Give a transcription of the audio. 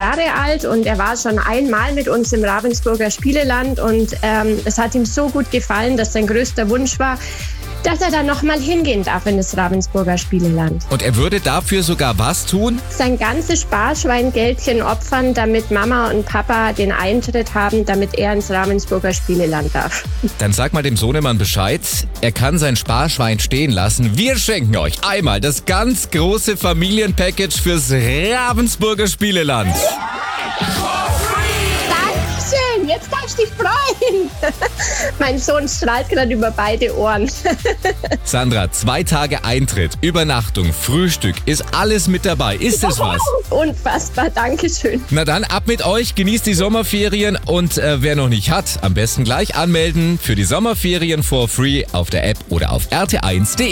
Jahre alt und er war schon einmal mit uns im Ravensburger Spieleland und es hat ihm so gut gefallen, dass sein größter Wunsch war, dass er dann nochmal hingehen darf in das Ravensburger Spieleland. Und er würde dafür sogar was tun? Sein ganzes Sparschweingeldchen opfern, damit Mama und Papa den Eintritt haben, damit er ins Ravensburger Spieleland darf. Dann sag mal dem Sohnemann Bescheid, er kann sein Sparschwein stehen lassen. Wir schenken euch einmal das ganz große Familienpackage fürs Ravensburger Spieleland. Dankeschön, jetzt darfst du dich freuen. Mein Sohn strahlt gerade über beide Ohren. Sandra, 2 Tage Eintritt, Übernachtung, Frühstück, ist alles mit dabei. Ist es was? Unfassbar, Dankeschön. Na dann, ab mit euch, genießt die Sommerferien und wer noch nicht hat, am besten gleich anmelden für die Sommerferien for free auf der App oder auf rt1.de.